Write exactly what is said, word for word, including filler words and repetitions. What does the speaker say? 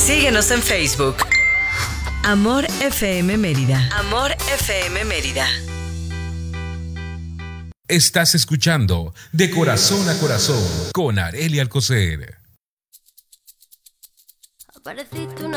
Síguenos en Facebook. Amor F M Mérida. Amor F M Mérida. Estás escuchando De Corazón a Corazón con Arely Alcocer. Apareciste una